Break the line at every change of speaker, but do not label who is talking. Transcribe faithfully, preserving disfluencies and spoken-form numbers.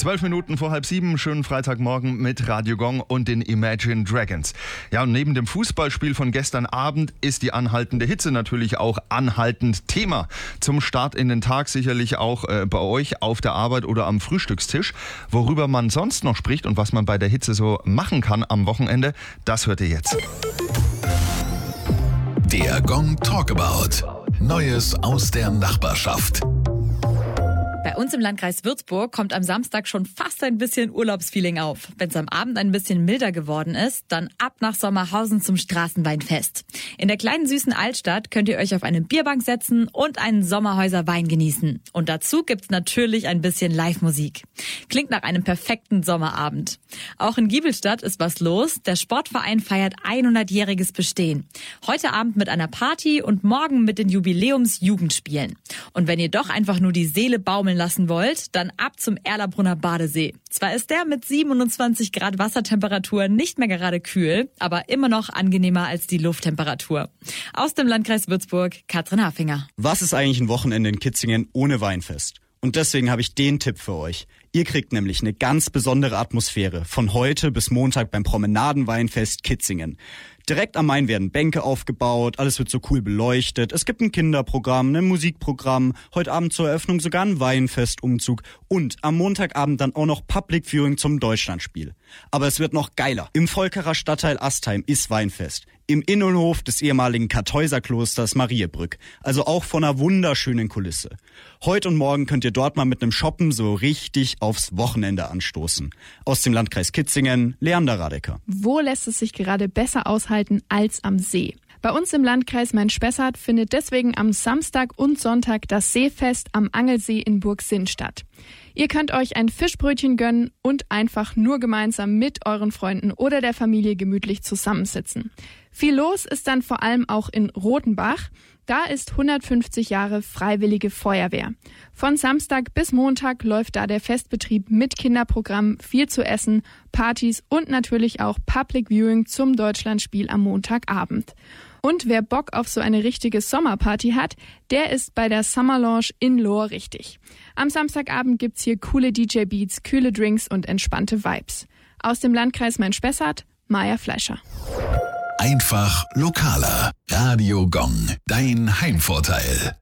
Zwölf Minuten vor halb sieben, schönen Freitagmorgen mit Radio Gong und den Imagine Dragons. Ja, und neben dem Fußballspiel von gestern Abend ist die anhaltende Hitze natürlich auch anhaltend Thema. Zum Start in den Tag sicherlich auch äh, bei euch auf der Arbeit oder am Frühstückstisch. Worüber man sonst noch spricht und was man bei der Hitze so machen kann am Wochenende, das hört ihr jetzt.
Der Gong Talkabout. Neues aus der Nachbarschaft.
Bei uns im Landkreis Würzburg kommt am Samstag schon fast ein bisschen Urlaubsfeeling auf. Wenn es am Abend ein bisschen milder geworden ist, dann ab nach Sommerhausen zum Straßenweinfest. In der kleinen süßen Altstadt könnt ihr euch auf eine Bierbank setzen und einen Sommerhäuser Wein genießen. Und dazu gibt's natürlich ein bisschen Live-Musik. Klingt nach einem perfekten Sommerabend. Auch in Giebelstadt ist was los. Der Sportverein feiert hundertjähriges Bestehen. Heute Abend mit einer Party und morgen mit den Jubiläums-Jugendspielen. Und wenn ihr doch einfach nur die Seele baumeln lassen wollt, dann ab zum Erlabrunner Badesee. Zwar ist der mit siebenundzwanzig Grad Wassertemperatur nicht mehr gerade kühl, aber immer noch angenehmer als die Lufttemperatur. Aus dem Landkreis Würzburg, Katrin Hafinger.
Was ist eigentlich ein Wochenende in Kitzingen ohne Weinfest? Und deswegen habe ich den Tipp für euch. Ihr kriegt nämlich eine ganz besondere Atmosphäre von heute bis Montag beim Promenadenweinfest Kitzingen. Direkt am Main werden Bänke aufgebaut, alles wird so cool beleuchtet. Es gibt ein Kinderprogramm, ein Musikprogramm, heute Abend zur Eröffnung sogar ein Weinfestumzug und am Montagabend dann auch noch Public Viewing zum Deutschlandspiel. Aber es wird noch geiler. Im Volkerer Stadtteil Astheim ist Weinfest. Im Innenhof des ehemaligen Kartäuserklosters Mariebrück. Also auch von einer wunderschönen Kulisse. Heute und morgen könnt ihr dort mal mit einem Shoppen so richtig aufs Wochenende anstoßen. Aus dem Landkreis Kitzingen, Leander Radecker.
Wo lässt es sich gerade besser aushalten als am See? Bei uns im Landkreis Main-Spessart findet deswegen am Samstag und Sonntag das Seefest am Angelsee in Burgsinn statt. Ihr könnt euch ein Fischbrötchen gönnen und einfach nur gemeinsam mit euren Freunden oder der Familie gemütlich zusammensitzen. Viel los ist dann vor allem auch in Rotenbach. Da ist hundertfünfzig Jahre Freiwillige Feuerwehr. Von Samstag bis Montag läuft da der Festbetrieb mit Kinderprogramm, viel zu essen, Partys und natürlich auch Public Viewing zum Deutschlandspiel am Montagabend. Und wer Bock auf so eine richtige Sommerparty hat, der ist bei der Summer Lounge in Lohr richtig. Am Samstagabend gibt's hier coole D J-Beats, kühle Drinks und entspannte Vibes. Aus dem Landkreis Main-Spessart, Maja Fleischer.
Einfach lokaler. Radio Gong. Dein Heimvorteil.